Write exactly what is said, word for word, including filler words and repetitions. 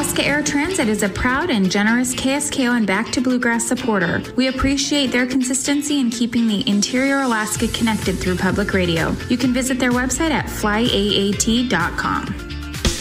Alaska Air Transit is a proud and generous K S K O and Back to Bluegrass supporter. We appreciate their consistency in keeping the interior Alaska connected through public radio. You can visit their website at fly A A T dot com.